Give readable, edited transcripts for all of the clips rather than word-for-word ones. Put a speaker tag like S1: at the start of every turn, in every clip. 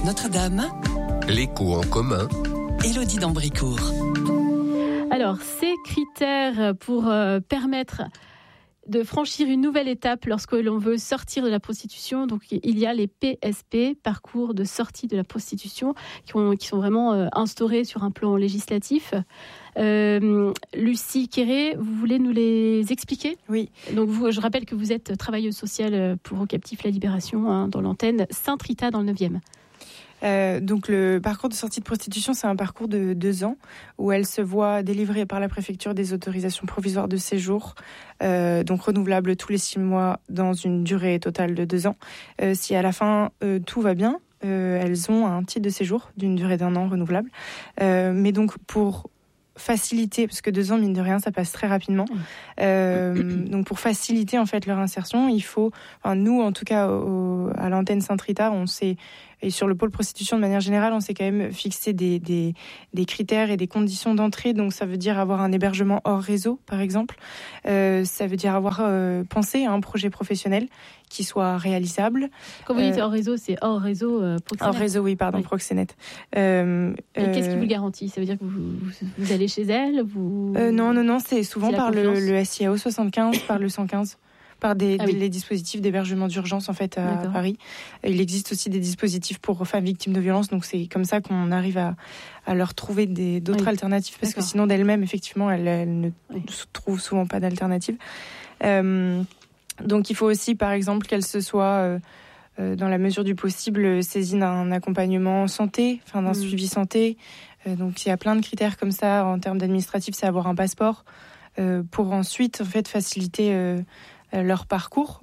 S1: Notre-Dame.
S2: L'écho en commun.
S1: Élodie d'Ambricourt.
S3: Alors, ces critères pour permettre de franchir une nouvelle étape lorsque l'on veut sortir de la prostitution. Donc, il y a les PSP, parcours de sortie de la prostitution, qui sont vraiment instaurés sur un plan législatif. Lucie Quéré, vous voulez nous les expliquer ?
S4: Oui.
S3: Donc, je rappelle que vous êtes travailleuse sociale pour Captifs La Libération, dans l'antenne Sainte-Rita dans le 9e.
S4: Donc le parcours de sortie de prostitution, c'est un parcours de 2 ans où elle se voit délivrer par la préfecture des autorisations provisoires de séjour, donc renouvelables tous les 6 mois dans une durée totale de 2 ans. Si à la fin tout va bien, elles ont un titre de séjour d'une durée d'1 an renouvelable. Mais donc pour faciliter, parce que 2 ans, mine de rien, ça passe très rapidement. Donc pour faciliter en fait leur insertion, il faut, nous en tout cas à l'antenne Sainte-Rita, on s'est, et sur le pôle prostitution de manière générale, on s'est quand même fixé des critères et des conditions d'entrée. Donc ça veut dire avoir un hébergement hors réseau, par exemple. Ça veut dire avoir pensé à un projet professionnel qui soit réalisable.
S3: Quand vous dites hors réseau, c'est hors réseau proxénète.
S4: Hors réseau, oui, pardon, oui. Proxénète.
S3: Et qu'est-ce qui vous le garantit ? Ça veut dire que vous allez chez elle
S4: Non, c'est souvent par le SIAO 75, par le 115. Par les dispositifs d'hébergement d'urgence en fait à Paris. Il existe aussi des dispositifs pour femmes victimes de violences, donc c'est comme ça qu'on arrive à leur trouver d'autres alternatives, parce que sinon d'elles-mêmes, effectivement, elles ne trouvent souvent pas d'alternative. Donc il faut aussi, par exemple, qu'elles se soient, dans la mesure du possible, saisies d'un accompagnement santé, d'un suivi santé. Donc il y a plein de critères comme ça en termes d'administratif, c'est avoir un passeport pour ensuite en fait faciliter leur parcours.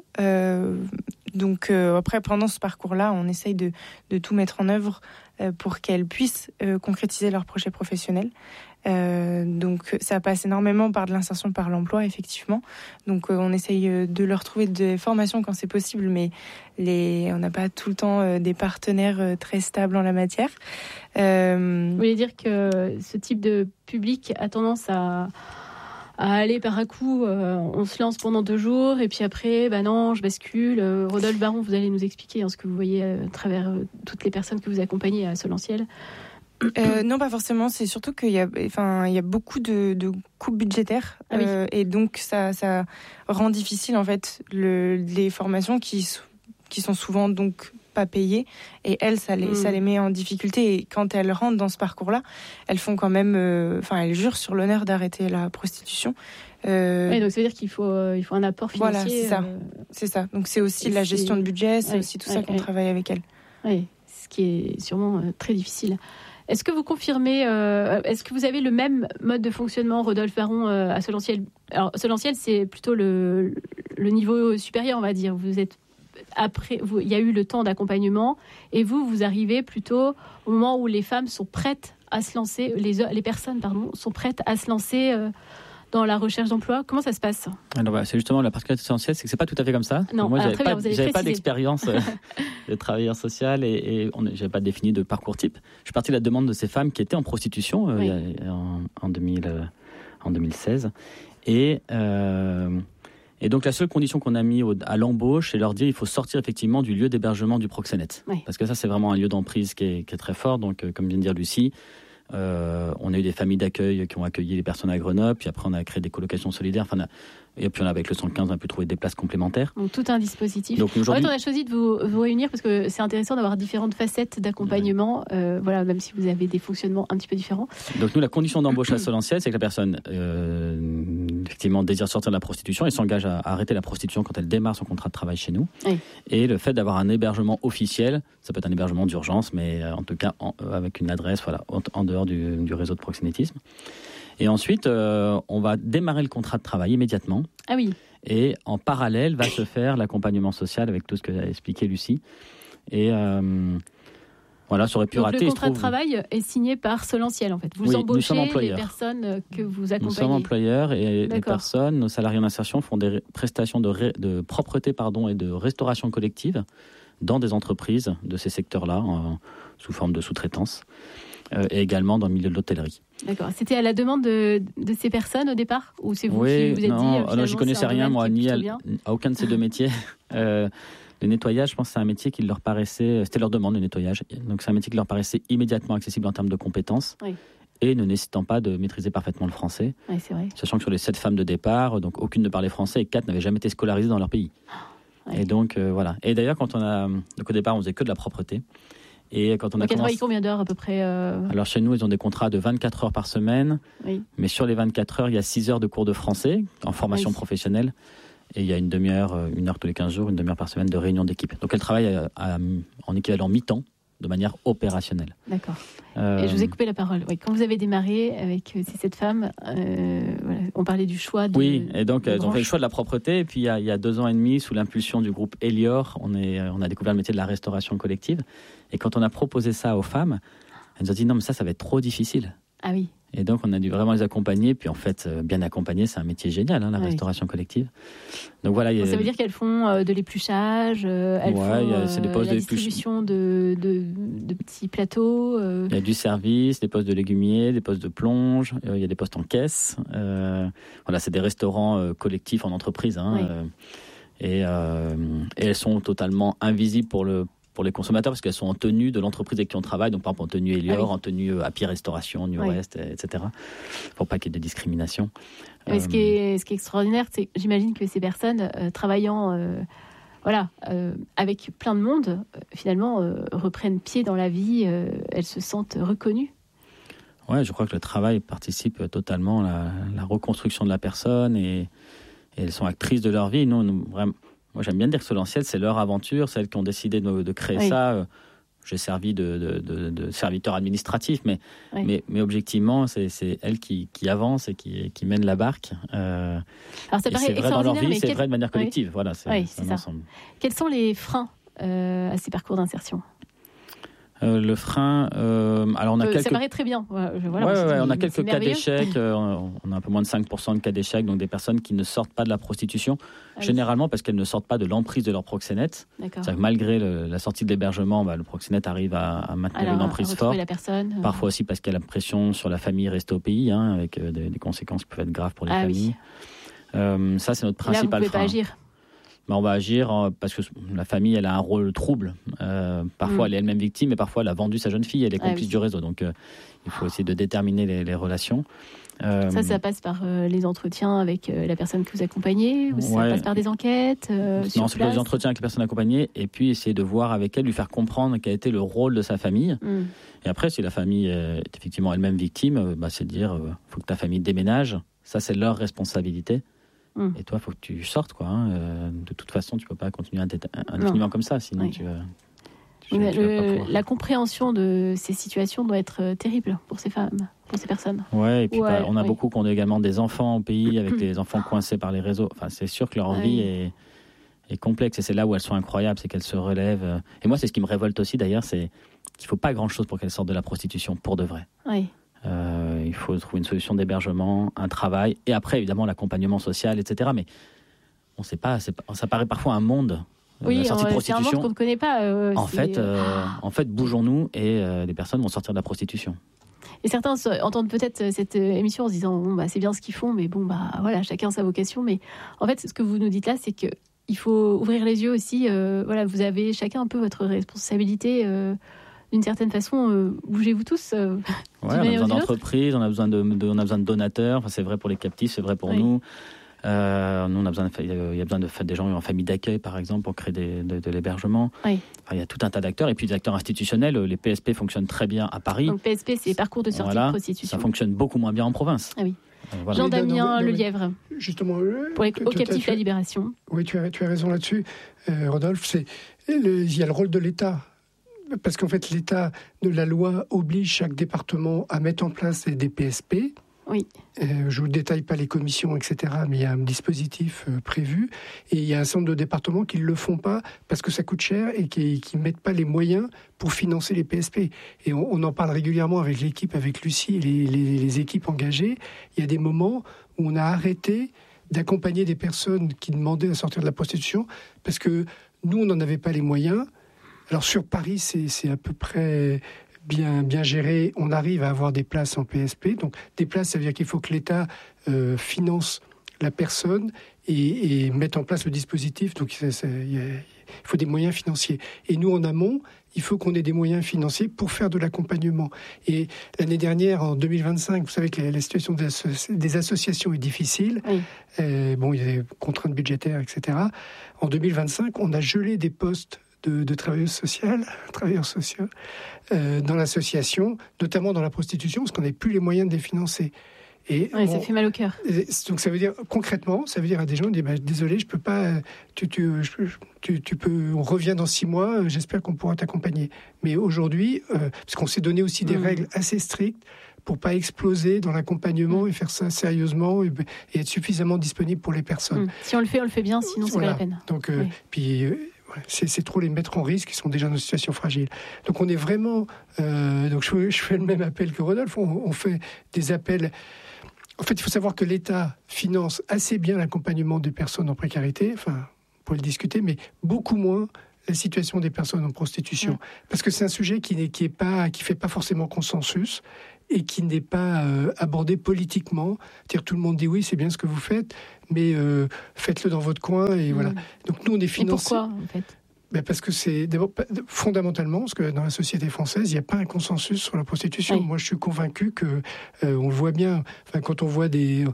S4: Donc après, pendant ce parcours-là, on essaye de tout mettre en œuvre pour qu'elles puissent concrétiser leur projet professionnel. Donc ça passe énormément par de l'insertion par l'emploi, effectivement. Donc on essaye de leur trouver des formations quand c'est possible, mais on n'a pas tout le temps des partenaires très stables en la matière.
S3: Vous voulez dire que ce type de public a tendance à aller par un coup, on se lance pendant 2 jours et puis après, non, je bascule. Rodolphe Baron, vous allez nous expliquer ce que vous voyez à travers toutes les personnes que vous accompagnez à Solentiel.
S4: Non, pas forcément. C'est surtout qu'il y a beaucoup de coupes budgétaires et donc ça rend difficile en fait les formations qui sont souvent donc pas payées, et elles, ça les met en difficulté. Et quand elles rentrent dans ce parcours-là, elles font quand même, elles jurent sur l'honneur d'arrêter la prostitution.
S3: Oui, donc ça veut dire qu'il faut un apport financier.
S4: Voilà, c'est ça. Donc c'est aussi la gestion de budget, c'est aussi tout ça qu'on travaille avec elles.
S3: Oui, ce qui est sûrement très difficile. Est-ce que vous confirmez, est-ce que vous avez le même mode de fonctionnement, Rodolphe Baron, à Solentiel ? Alors, Solentiel, c'est plutôt le niveau supérieur, on va dire. Vous êtes après, il y a eu le temps d'accompagnement, et vous arrivez plutôt au moment où les femmes sont prêtes à se lancer, les personnes, sont prêtes à se lancer dans la recherche d'emploi. Comment ça se passe ?
S5: Alors c'est justement la particularité essentielle, c'est que c'est pas tout à fait comme ça.
S3: Non,
S5: moi,
S3: j'avais
S5: pas d'expérience de travailleur social et j'avais pas défini de parcours type. Je suis parti de la demande de ces femmes qui étaient en prostitution en 2016 et donc la seule condition qu'on a mis à l'embauche, c'est leur dire il faut sortir effectivement du lieu d'hébergement du proxénète. Oui. Parce que ça, c'est vraiment un lieu d'emprise qui est très fort. Donc comme vient de dire Lucie, on a eu des familles d'accueil qui ont accueilli les personnes à Grenoble, puis après on a créé des colocations solidaires, et puis on a, avec le 115, on a pu trouver des places complémentaires.
S3: Donc tout un dispositif.
S5: Donc,
S3: en fait, on a choisi de vous réunir parce que c'est intéressant d'avoir différentes facettes d'accompagnement, même si vous avez des fonctionnements un petit peu différents.
S5: Donc nous, la condition d'embauche à Solentiel, c'est que la personne effectivement désire sortir de la prostitution et s'engage à arrêter la prostitution quand elle démarre son contrat de travail chez nous. Oui. Et le fait d'avoir un hébergement officiel, ça peut être un hébergement d'urgence, mais en tout cas avec une adresse en dehors du réseau de proxénétisme. Et ensuite, on va démarrer le contrat de travail immédiatement.
S3: Ah oui.
S5: Et en parallèle, va se faire l'accompagnement social avec tout ce que a expliqué Lucie. Et ça aurait pu
S3: donc
S5: rater.
S3: Le contrat de travail est signé par Solentiel, en fait. Vous embauchez les personnes que vous accompagnez.
S5: Nous sommes employeurs et les personnes, nos salariés en insertion, font des prestations de propreté et de restauration collective dans des entreprises de ces secteurs-là, sous forme de sous-traitance. Et également dans le milieu de l'hôtellerie.
S3: D'accord. C'était à la demande de ces personnes au départ, ou c'est vous qui vous êtes dit
S5: non, je ne connaissais rien, moi, ni à aucun de ces deux métiers. Le nettoyage, je pense que c'est un métier qui leur paraissait... C'était leur demande, le nettoyage. Donc c'est un métier qui leur paraissait immédiatement accessible en termes de compétences. Oui. Et ne nécessitant pas de maîtriser parfaitement le français.
S3: Oui, c'est vrai.
S5: Sachant que sur les 7 femmes de départ, donc aucune ne parlait français et 4 n'avaient jamais été scolarisées dans leur pays. Oui. Et donc, voilà. Et d'ailleurs, donc au départ, on faisait que de la propreté. Et quand on a
S3: travaillé combien d'heures à peu près
S5: Alors chez nous, ils ont des contrats de 24 heures par semaine. Oui. Mais sur les 24 heures, il y a 6 heures de cours de français en formation professionnelle. Et il y a une demi-heure, 1 heure tous les 15 jours, une demi-heure par semaine de réunion d'équipe. Donc elle travaille en équivalent mi-temps, de manière opérationnelle.
S3: D'accord. Et je vous ai coupé la parole. Oui, quand vous avez démarré avec ces 7 femmes, voilà, on parlait du choix de...
S5: Oui, et donc elles ont fait le choix de la propreté. Et puis il y a 2 ans et demi, sous l'impulsion du groupe Elior, on a découvert le métier de la restauration collective. Et quand on a proposé ça aux femmes, elles nous ont dit non, mais ça va être trop difficile.
S3: Ah oui.
S5: Et donc, on a dû vraiment les accompagner. Puis, en fait, bien accompagner, c'est un métier génial, la restauration collective. Donc, voilà.
S3: Ça veut dire qu'elles font de l'épluchage, elles font
S5: c'est des postes
S3: la distribution de petits plateaux.
S5: Il y a du service, des postes de légumiers, des postes de plonge, il y a des postes en caisse. Voilà, c'est des restaurants collectifs en entreprise. Et elles sont totalement invisibles pour les consommateurs, parce qu'elles sont en tenue de l'entreprise avec qui on travaille, donc par exemple en tenue Elior, en tenue Happy Restauration, New West, etc. Pour pas qu'il y ait de discrimination.
S3: Mais ce qui est extraordinaire, c'est j'imagine que ces personnes travaillant avec plein de monde, finalement, reprennent pied dans la vie, elles se sentent reconnues.
S5: Ouais, je crois que le travail participe totalement à la reconstruction de la personne et elles sont actrices de leur vie. Nous vraiment. Moi, j'aime bien dire que Solentiel, c'est leur aventure, c'est elles qui ont décidé de créer ça. J'ai servi de serviteur administratif, mais objectivement, c'est elles qui avancent et qui mènent la barque.
S3: Alors, ça paraît
S5: c'est vrai dans leur vie, c'est vrai de manière collective. Voilà,
S3: c'est ça. Ensemble. Quels sont les freins à ces parcours d'insertion ?
S5: Le frein, alors on a quelques...
S3: Ça paraît très bien.
S5: On a quelques cas d'échec. On a un peu moins de 5% de cas d'échec, donc des personnes qui ne sortent pas de la prostitution, généralement parce qu'elles ne sortent pas de l'emprise de leur proxénète. C'est-à-dire que malgré la sortie de l'hébergement, le proxénète arrive à maintenir une emprise forte.
S3: La personne,
S5: Parfois aussi parce qu'il y a la pression sur la famille restée au pays, avec des conséquences qui peuvent être graves pour les familles. Oui. Ça, c'est notre principal frein.
S3: Là, vous pouvez pas agir.
S5: On va agir parce que la famille, elle a un rôle trouble. Parfois, elle est elle-même victime, et parfois, elle a vendu sa jeune fille, elle est complice du réseau. Donc, il faut essayer de déterminer les relations.
S3: Ça passe par les entretiens avec la personne que vous accompagnez, ou ça passe par des enquêtes
S5: Non, c'est par des entretiens avec la personne accompagnée, et puis essayer de voir avec elle, lui faire comprendre quel a été le rôle de sa famille. Et après, si la famille est effectivement elle-même victime, c'est de dire, faut que ta famille déménage. Ça, c'est leur responsabilité. Et toi, il faut que tu sortes, quoi. De toute façon, tu ne peux pas continuer indéfiniment comme ça, sinon
S3: la compréhension de ces situations doit être terrible pour ces femmes, pour ces personnes.
S5: Ouais, et puis on a beaucoup qui ont également des enfants au pays, avec des enfants coincés par les réseaux. Enfin, c'est sûr que leur vie est complexe, et c'est là où elles sont incroyables, c'est qu'elles se relèvent. Et moi, c'est ce qui me révolte aussi, d'ailleurs, c'est qu'il ne faut pas grand-chose pour qu'elles sortent de la prostitution, pour de vrai.
S3: Oui.
S5: Il faut trouver une solution d'hébergement, un travail, et après, évidemment, l'accompagnement social, etc. Mais on ne sait pas, ça paraît parfois un monde. La sortie de prostitution.
S3: C'est un monde qu'on ne connaît pas.
S5: En fait, bougeons-nous, et des personnes vont sortir de la prostitution.
S3: Et certains entendent peut-être cette émission en se disant c'est bien ce qu'ils font, mais voilà, chacun sa vocation. Mais en fait, ce que vous nous dites là, c'est qu'il faut ouvrir les yeux aussi. Vous avez chacun un peu votre responsabilité. D'une certaine façon, bougez-vous tous.
S5: On a besoin d'entreprises, on a besoin de donateurs. Enfin, c'est vrai pour les captifs, c'est vrai pour nous. Nous, on a besoin il y a besoin de des gens en famille d'accueil, par exemple, pour créer de l'hébergement. Oui. Enfin, il y a tout un tas d'acteurs. Et puis des acteurs institutionnels. Les PSP fonctionnent très bien à Paris.
S3: Donc PSP, c'est parcours de sortie de prostitution.
S5: Ça fonctionne beaucoup moins bien en province.
S3: Ah oui. Jean-Damien Lelièvre.
S6: Justement,
S3: pour aux captifs la libération.
S6: Oui, tu as raison là-dessus, Rodolphe. Il y a le rôle de l'État. Parce qu'en fait, l'État de la loi oblige chaque département à mettre en place des PSP.
S3: Oui.
S6: Je ne vous détaille pas les commissions, etc., mais il y a un dispositif prévu. Et il y a un certain nombre de départements qui ne le font pas parce que ça coûte cher et qui ne mettent pas les moyens pour financer les PSP. Et on en parle régulièrement avec l'équipe, avec Lucie et les équipes engagées. Il y a des moments où on a arrêté d'accompagner des personnes qui demandaient à sortir de la prostitution parce que nous, on n'en avait pas les moyens. Alors sur Paris, c'est à peu près bien géré. On arrive à avoir des places en PSP. Donc des places, ça veut dire qu'il faut que l'État finance la personne et mettre en place le dispositif. Donc il faut des moyens financiers. Et nous, en amont, il faut qu'on ait des moyens financiers pour faire de l'accompagnement. Et l'année dernière, en 2025, vous savez que la situation des associations est difficile.
S3: Oui.
S6: Il y a des contraintes budgétaires, etc. En 2025, on a gelé des postes de travailleurs sociaux dans l'association, notamment dans la prostitution, parce qu'on n'avait plus les moyens de les financer. Et
S3: ça fait mal au cœur.
S6: Donc ça veut dire concrètement, ça veut dire à des gens, on dit désolé, je peux pas. Tu peux. On revient dans 6 mois. J'espère qu'on pourra t'accompagner. Mais aujourd'hui, parce qu'on s'est donné aussi des règles assez strictes pour pas exploser dans l'accompagnement et faire ça sérieusement et être suffisamment disponible pour les personnes.
S3: Si on le fait bien. Sinon, c'est pas la peine.
S6: Donc c'est trop les mettre en risque, ils sont déjà dans une situation fragile. Donc on est vraiment... donc je fais le même appel que Rodolphe, on fait des appels... En fait, il faut savoir que l'État finance assez bien l'accompagnement des personnes en précarité, enfin, on peut le discuter, mais beaucoup moins la situation des personnes en prostitution. Parce que c'est un sujet qui fait pas forcément consensus et qui n'est pas abordé politiquement. C'est-à-dire tout le monde dit oui, c'est bien ce que vous faites, mais faites-le dans votre coin et voilà. Donc nous, on est financés.
S3: Et pourquoi, en fait ?
S6: Parce que c'est d'abord fondamentalement, parce que dans la société française, il n'y a pas un consensus sur la prostitution. Oui. Moi, je suis convaincu que on le voit bien. Enfin, quand on voit des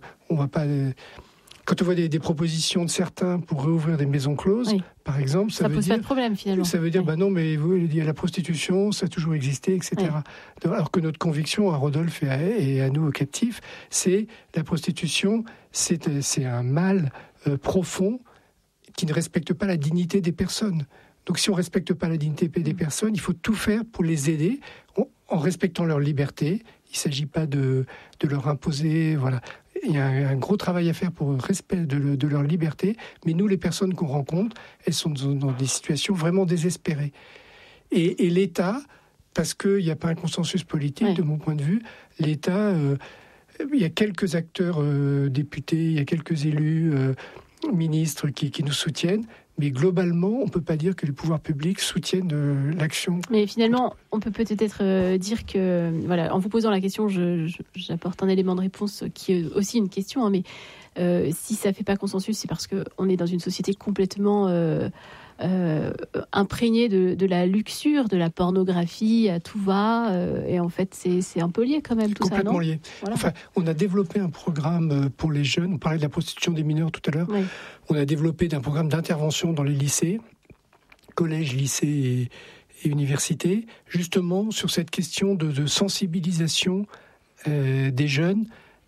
S6: propositions de certains pour réouvrir des maisons closes, par exemple, ça
S3: pose pas de problème finalement.
S6: Ça veut dire non, mais il y a la prostitution, ça a toujours existé, etc. Oui. Alors que notre conviction à Rodolphe et à nous aux captifs, c'est la prostitution, c'est un mal profond qui ne respecte pas la dignité des personnes. Donc si on ne respecte pas la dignité des personnes, il faut tout faire pour les aider en respectant leur liberté. Il ne s'agit pas de leur imposer... Voilà. Il y a un gros travail à faire pour le respect de leur liberté. Mais nous, les personnes qu'on rencontre, elles sont dans des situations vraiment désespérées. Et l'État, parce qu'il n'y a pas un consensus politique, de mon point de vue, l'État... il y a quelques acteurs députés, il y a quelques élus... ministres qui nous soutiennent, mais globalement, on ne peut pas dire que les pouvoirs publics soutiennent l'action. Mais
S3: finalement, on peut peut-être dire que, voilà, en vous posant la question, j'apporte un élément de réponse qui est aussi une question, mais si ça ne fait pas consensus, c'est parce qu'on est dans une société complètement imprégné de la luxure, de la pornographie, à tout va, et en fait c'est un peu lié quand même tout ça, non ?
S6: Complètement lié. Voilà. Enfin, on a développé un programme pour les jeunes, on parlait de la prostitution des mineurs tout à l'heure, on a développé un programme d'intervention dans les lycées, collèges, lycées et universités, justement sur cette question de sensibilisation des jeunes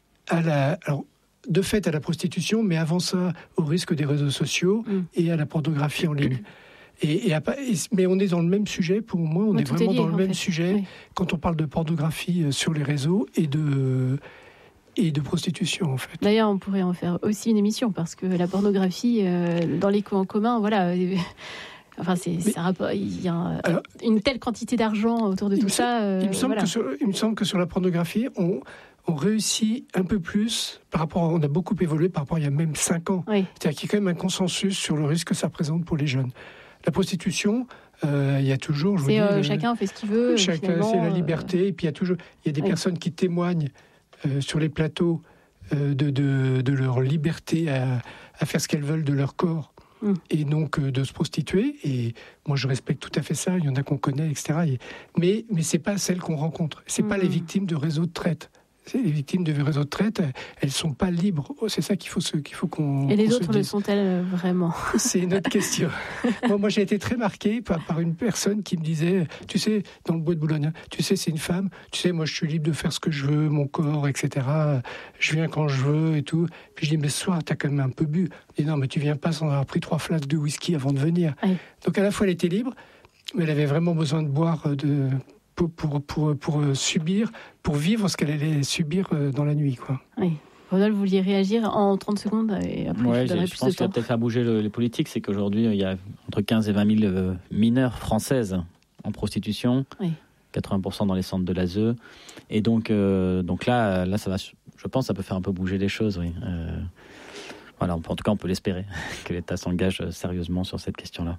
S6: de fait à la prostitution, mais avant ça au risque des réseaux sociaux et à la pornographie en ligne. Mais on est dans le même sujet, pour moi, on est vraiment dans le même sujet quand on parle de pornographie sur les réseaux et de prostitution, en fait.
S3: D'ailleurs, on pourrait en faire aussi une émission, parce que la pornographie, dans l'éco en commun, voilà... Enfin, il y a une telle quantité d'argent autour de tout ça.
S6: Il me semble que sur la pornographie, on réussit un peu plus on a beaucoup évolué par rapport à il y a même 5 ans. Oui. C'est-à-dire qu'il y a quand même un consensus sur le risque que ça représente pour les jeunes. La prostitution, il y a toujours...
S3: chacun fait ce qu'il veut.
S6: Chacun, c'est la liberté. Et puis il y a des personnes qui témoignent sur les plateaux de leur liberté à faire ce qu'elles veulent de leur corps. Et donc de se prostituer, et moi je respecte tout à fait ça, il y en a qu'on connaît, etc. Mais c'est pas celles qu'on rencontre, c'est pas les victimes de réseaux de traite. Les victimes de réseaux de traite, elles sont pas libres. C'est ça qu'il faut qu'on.
S3: Et les autres le sont-elles vraiment ?
S6: C'est une autre question. Moi, j'ai été très marqué par une personne qui me disait, tu sais, dans le bois de Boulogne, tu sais, c'est une femme. Tu sais, moi, je suis libre de faire ce que je veux, mon corps, etc. Je viens quand je veux et tout. Puis je dis, mais ce soir, t'as quand même un peu bu. Et non, mais tu viens pas sans avoir pris 3 flasques de whisky avant de venir. Oui. Donc à la fois, elle était libre, mais elle avait vraiment besoin de boire pour subir, pour vivre ce qu'elle allait subir dans la nuit, quoi.
S3: Oui. Rodolphe, vous vouliez réagir en 30 secondes et après je donnerai plus de temps.
S5: Je pense qu'il va peut-être faire bouger les politiques, c'est qu'aujourd'hui il y a entre 15 et 20 000 mineures françaises en prostitution, 80% dans les centres de l'ASE, et donc là ça va, je pense que ça peut faire un peu bouger les choses, oui. Voilà, en tout cas on peut l'espérer que l'État s'engage sérieusement sur cette question-là.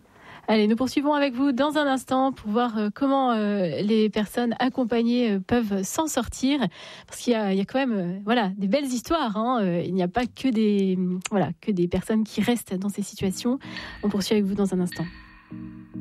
S3: Allez, nous poursuivons avec vous dans un instant pour voir comment les personnes accompagnées peuvent s'en sortir. Parce qu'il y a quand même des belles histoires. Il n'y a pas que des personnes qui restent dans ces situations. On poursuit avec vous dans un instant.